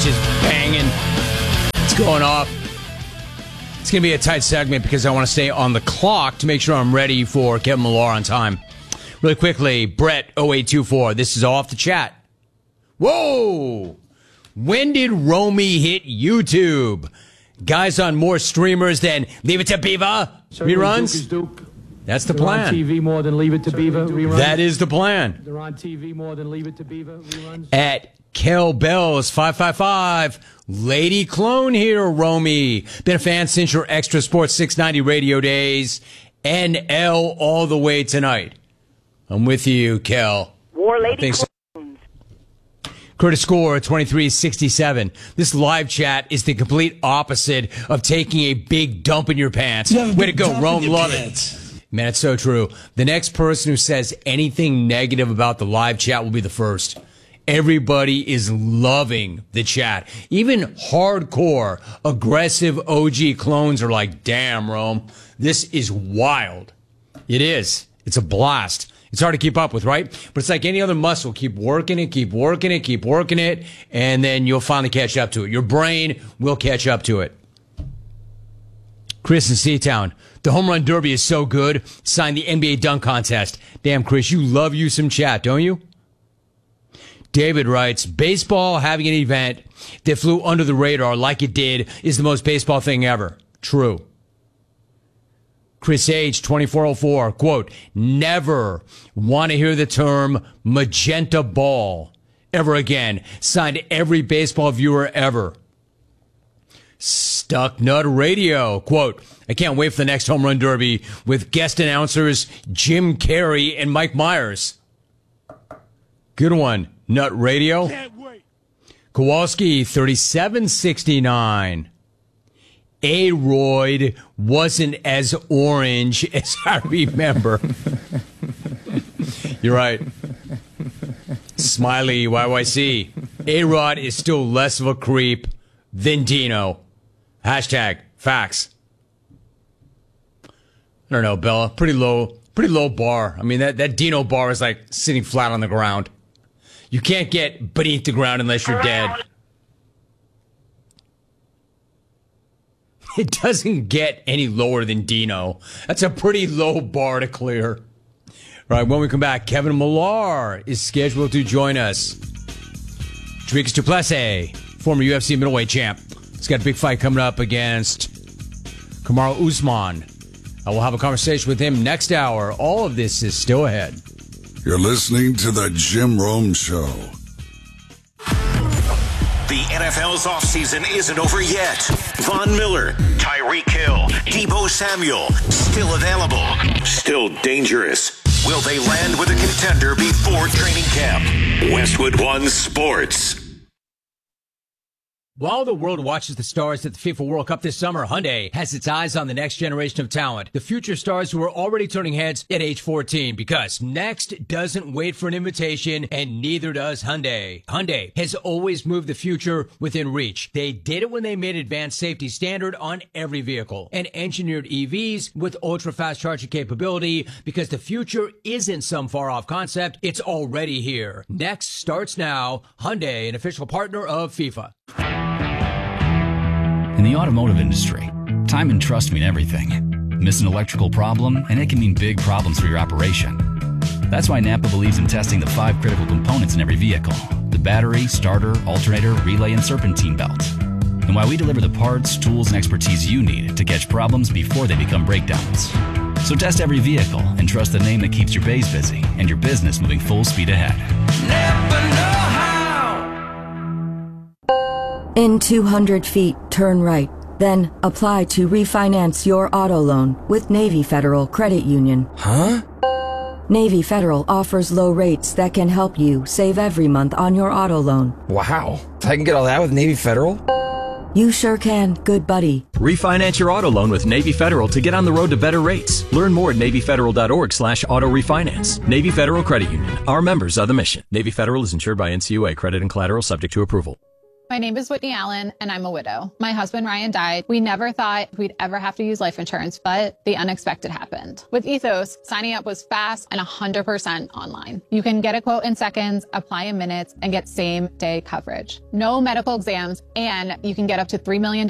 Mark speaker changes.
Speaker 1: just banging. It's going off. It's going to be a tight segment because I want to stay on the clock to make sure I'm ready for Kevin Millar on time. Really quickly, Brett 0824. This is off the chat. Whoa! When did Romy hit YouTube? Guys on more streamers than Leave It to Beaver reruns? That's the plan.
Speaker 2: They're on TV more than Leave It to Beaver reruns.
Speaker 1: That is the plan.
Speaker 2: They're on TV more than Leave It to Beaver reruns.
Speaker 1: At Kel Bells 555, Lady Clone here, Romy. Been a fan since your Extra Sports 690 radio days. NL all the way tonight. I'm with you, Kel.
Speaker 3: War Lady Clone.
Speaker 1: Curtis Score 2367. This live chat is the complete opposite of taking a big dump in your pants. Way to go, Rome. Love it. Man, it's so true. The next person who says anything negative about the live chat will be the first. Everybody is loving the chat. Even hardcore, aggressive OG clones are like, damn, Rome, this is wild. It is. It's a blast. It's hard to keep up with, right? But it's like any other muscle. Keep working it, keep working it, keep working it, and then you'll finally catch up to it. Your brain will catch up to it. Chris in Seatown. The home run derby is so good. Signed the NBA dunk contest. Damn, Chris, you love you some chat, don't you? David writes, baseball having an event that flew under the radar like it did is the most baseball thing ever. True. Chris H, 2404, quote, never want to hear the term magenta ball ever again. Signed every baseball viewer ever. Stuck Nut Radio, quote, I can't wait for the next home run derby with guest announcers Jim Carrey and Mike Myers. Good one, Nut Radio.
Speaker 4: Can't wait.
Speaker 1: Kowalski, 3769. A-Royd wasn't as orange as I remember. You're right. Smiley YYC. A-Rod is still less of a creep than Dino. Hashtag facts. I don't know, Bella. Pretty low bar. I mean, that Dino bar is like sitting flat on the ground. You can't get beneath the ground unless you're dead. It doesn't get any lower than Dino. That's a pretty low bar to clear. All right, when we come back, Kevin Millar is scheduled to join us. Dricus du Plessis, former UFC middleweight champ. He's got a big fight coming up against Kamaru Usman. I will have a conversation with him next hour. All of this is still ahead.
Speaker 5: You're listening to The Jim Rome Show.
Speaker 6: The NFL's offseason isn't over yet. Von Miller, Tyreek Hill, Deebo Samuel, still available, still dangerous. Will they land with a contender before training camp? Westwood One Sports.
Speaker 1: While the world watches the stars at the FIFA World Cup this summer, Hyundai has its eyes on the next generation of talent. The future stars who are already turning heads at age 14, because next doesn't wait for an invitation, and neither does Hyundai. Hyundai has always moved the future within reach. They did it when they made advanced safety standard on every vehicle and engineered EVs with ultra-fast charging capability, because the future isn't some far-off concept. It's already here. Next starts now. Hyundai, an official partner of FIFA.
Speaker 7: In the automotive industry, time and trust mean everything. Miss an electrical problem, and it can mean big problems for your operation. That's why Napa believes in testing the 5 critical components in every vehicle: the battery, starter, alternator, relay, and serpentine belt. And why we deliver the parts, tools, and expertise you need to catch problems before they become breakdowns. So test every vehicle and trust the name that keeps your bays busy and your business moving full speed ahead. Napa know-how!
Speaker 8: In 200 feet, turn right. Then apply to refinance your auto loan with Navy Federal Credit Union.
Speaker 9: Huh?
Speaker 8: Navy Federal offers low rates that can help you save every month on your auto loan.
Speaker 9: Wow. I can get all that with Navy Federal?
Speaker 8: You sure can, good buddy.
Speaker 10: Refinance your auto loan with Navy Federal to get on the road to better rates. Learn more at NavyFederal.org/auto refinance. Navy Federal Credit Union. Our members are the mission. Navy Federal is insured by NCUA. Credit and collateral subject to approval.
Speaker 3: My name is Whitney Allen, and I'm a widow. My husband, Ryan, died. We never thought we'd ever have to use life insurance, but the unexpected happened. With Ethos, signing up was fast and 100% online. You can get a quote in seconds, apply in minutes, and get same-day coverage. No medical exams, and you can get up to $3 million